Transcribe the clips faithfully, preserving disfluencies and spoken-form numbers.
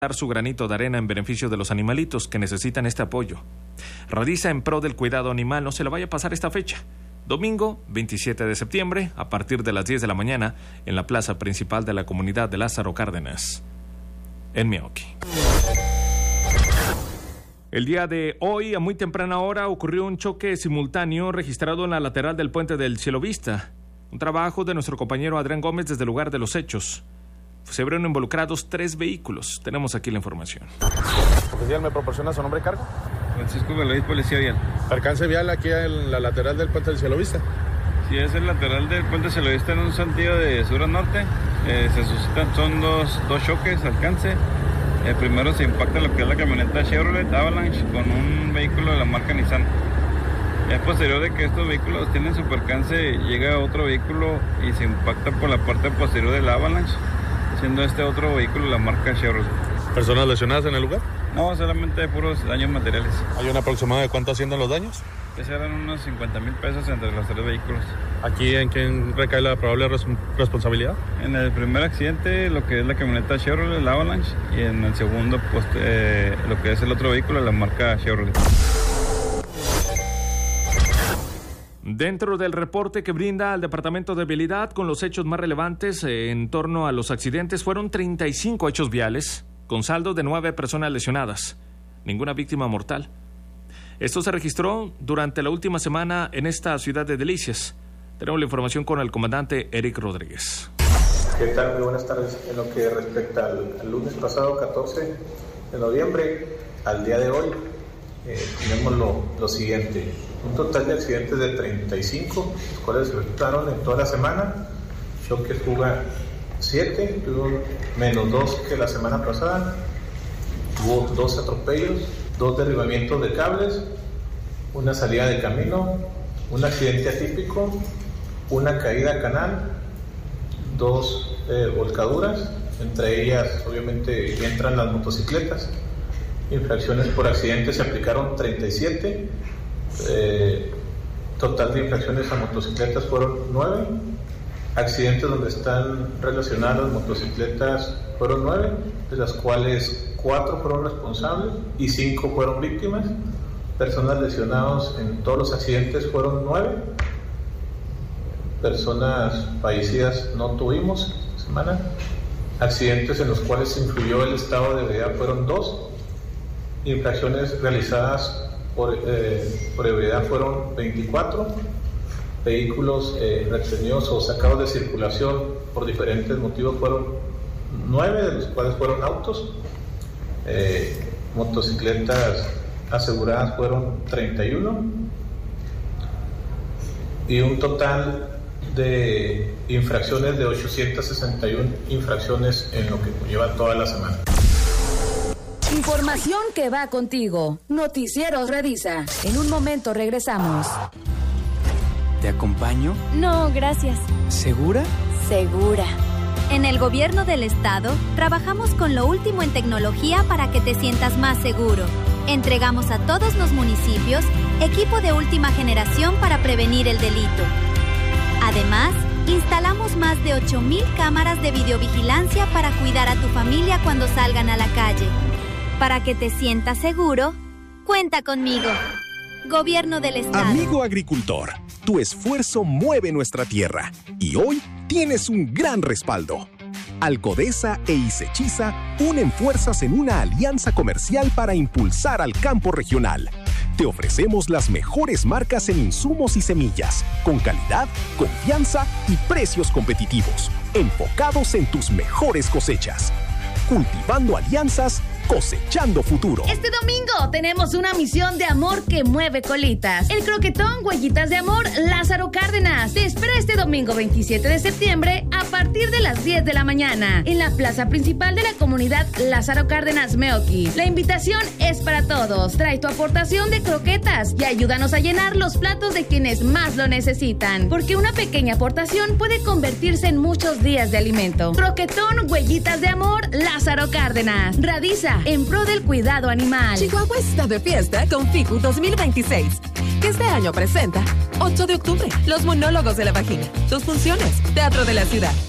dar su granito de arena en beneficio de los animalitos que necesitan este apoyo. Radisa en pro del cuidado animal. No se le vaya a pasar esta fecha. Domingo veintisiete de septiembre, a partir de las diez de la mañana, en la plaza principal de la comunidad de Lázaro Cárdenas, en Meoqui. El día de hoy, a muy temprana hora, ocurrió un choque simultáneo registrado en la lateral del puente del Cielovista. Un trabajo de nuestro compañero Adrián Gómez desde el lugar de los hechos. Se vieron involucrados tres vehículos. Tenemos aquí la información. Oficial, ¿me proporciona su nombre y cargo? Francisco Veloz, policía vial. Alcance vial aquí en la lateral del puente del Cielovista. Sí, es el lateral del puente del Cielovista en un sentido de sur a norte. Eh, se suscitan, son dos, dos choques, alcance. El primero se impacta lo que es la camioneta Chevrolet Avalanche con un vehículo de la marca Nissan. Es posterior de que estos vehículos tienen su percance, llega otro vehículo y se impacta por la parte posterior del Avalanche, siendo este otro vehículo la marca Chevrolet. ¿Personas lesionadas en el lugar? No, solamente puros daños materiales. ¿Hay un aproximado de cuánto ascienden los daños? Que serán unos cincuenta mil pesos entre los tres vehículos. ¿Aquí en quién recae la probable res- responsabilidad? En el primer accidente, lo que es la camioneta Chevrolet, la Avalanche, y en el segundo, pues, eh, lo que es el otro vehículo, la marca Chevrolet. Dentro del reporte que brinda el Departamento de Vialidad con los hechos más relevantes eh, en torno a los accidentes, fueron treinta y cinco hechos viales, con saldo de nueve personas lesionadas, ninguna víctima mortal. Esto se registró durante la última semana en esta ciudad de Delicias. Tenemos la información con el comandante Eric Rodríguez. ¿Qué tal? Muy buenas tardes. En lo que respecta al, al lunes pasado, catorce de noviembre, al día de hoy, eh, tenemos lo, lo siguiente. Un total de accidentes de treinta y cinco, los cuales se registraron en toda la semana. Choques fuga siete, tuvo menos dos que la semana pasada. Hubo dos atropellos, dos derribamientos de cables, una salida de camino, un accidente atípico, una caída a canal, dos eh, volcaduras, entre ellas obviamente entran las motocicletas. Infracciones por accidentes se aplicaron treinta y siete. Eh, total de infracciones a motocicletas fueron nueve. Accidentes donde están relacionadas motocicletas fueron nueve, de las cuales cuatro fueron responsables y cinco fueron víctimas. Personas lesionadas en todos los accidentes fueron nueve. Personas fallecidas no tuvimos esta semana. Accidentes en los cuales influyó el estado de ebriedad fueron dos. Infracciones realizadas por, eh, por ebriedad fueron veinticuatro. Vehículos eh, retenidos o sacados de circulación por diferentes motivos fueron nueve, de los cuales fueron autos. Eh, motocicletas aseguradas fueron treinta y uno. Y un total de infracciones de ochocientas sesenta y una infracciones en lo que lleva toda la semana. Información que va contigo. Noticieros Radisa. En un momento regresamos. ¿Te acompaño? No, gracias. ¿Segura? Segura. En el gobierno del estado, trabajamos con lo último en tecnología para que te sientas más seguro. Entregamos a todos los municipios equipo de última generación para prevenir el delito. Además, instalamos más de ocho mil cámaras de videovigilancia para cuidar a tu familia cuando salgan a la calle. Para que te sientas seguro, cuenta conmigo. Gobierno del Estado. Amigo agricultor, tu esfuerzo mueve nuestra tierra y hoy tienes un gran respaldo. Alcodesa e Isechiza unen fuerzas en una alianza comercial para impulsar al campo regional. Te ofrecemos las mejores marcas en insumos y semillas, con calidad, confianza y precios competitivos, enfocados en tus mejores cosechas. Cultivando alianzas, cosechando futuro. Este domingo tenemos una misión de amor que mueve colitas. El croquetón Huellitas de Amor Lázaro Cárdenas te espera este domingo veintisiete de septiembre a partir de las diez de la mañana en la plaza principal de la comunidad Lázaro Cárdenas Meoqui. La invitación es para todos. Trae tu aportación de croquetas y ayúdanos a llenar los platos de quienes más lo necesitan, porque una pequeña aportación puede convertirse en muchos días de alimento. Croquetón Huellitas de Amor Lázaro Cárdenas. Radisa en pro del cuidado animal. Chihuahua está de fiesta con FICU dos mil veintiséis, que este año presenta ocho de octubre, los monólogos de la vagina, dos funciones, Teatro de la Ciudad,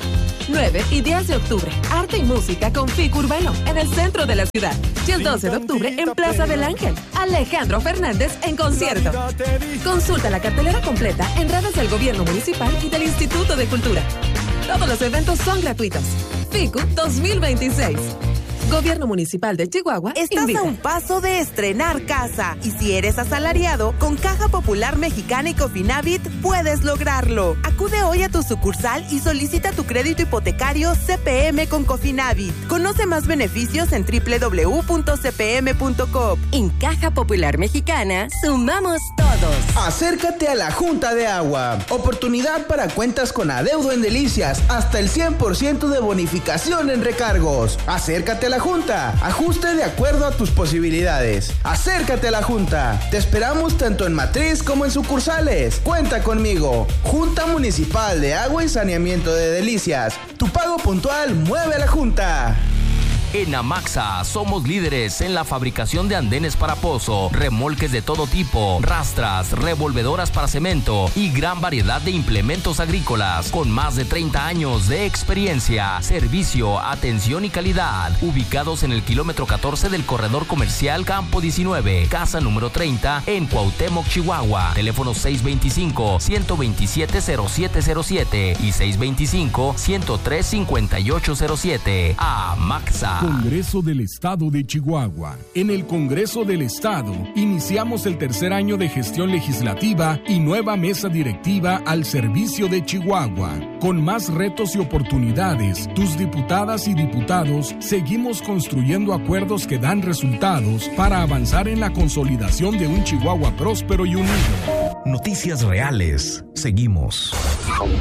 nueve y diez de octubre, arte y música con F I C Urbano en el centro de la ciudad. Y el doce de octubre en Plaza del Ángel, Alejandro Fernández en concierto. Consulta la cartelera completa en redes del Gobierno Municipal y del Instituto de Cultura. Todos los eventos son gratuitos. F I C U dos mil veintiséis. Gobierno Municipal de Chihuahua. Estás invita. a un paso de estrenar casa. Y si eres asalariado, con Caja Popular Mexicana y Cofinavit puedes lograrlo. Acude hoy a tu sucursal y solicita tu crédito hipotecario C P M con Cofinavit. Conoce más beneficios en doble u doble u doble u punto c p m punto com. En Caja Popular Mexicana, sumamos todos. Acércate a la Junta de Agua. Oportunidad para cuentas con adeudo en Delicias. Hasta el cien por ciento de bonificación en recargos. Acércate a la Junta. Ajuste de acuerdo a tus posibilidades. Acércate a la Junta. Te esperamos tanto en matriz como en sucursales. Cuenta conmigo. Junta Municipal de Agua y Saneamiento de Delicias. Tu pago puntual mueve a la Junta. En Amaxa somos líderes en la fabricación de andenes para pozo, remolques de todo tipo, rastras, revolvedoras para cemento y gran variedad de implementos agrícolas con más de treinta años de experiencia, servicio, atención y calidad. Ubicados en el kilómetro catorce del corredor comercial Campo diecinueve, casa número treinta en Cuauhtémoc, Chihuahua. Teléfono seis veinticinco, ciento veintisiete, cero siete cero siete y seis veinticinco, ciento tres, cincuenta y ocho cero siete. Amaxa. Congreso del Estado de Chihuahua. En el Congreso del Estado iniciamos el tercer año de gestión legislativa y nueva mesa directiva al servicio de Chihuahua. Con más retos y oportunidades, tus diputadas y diputados seguimos construyendo acuerdos que dan resultados para avanzar en la consolidación de un Chihuahua próspero y unido. Noticias reales. Seguimos.